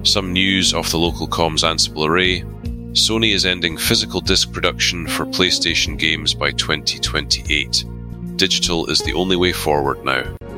Some news off the local comms Ansible array. Sony is ending physical disc production for PlayStation games by 2028. Digital is the only way forward now.